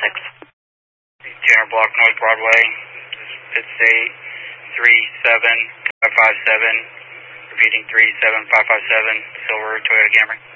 Tanner Block, North Broadway. Pit state 37557. Repeating 37557. Silver Toyota Camry.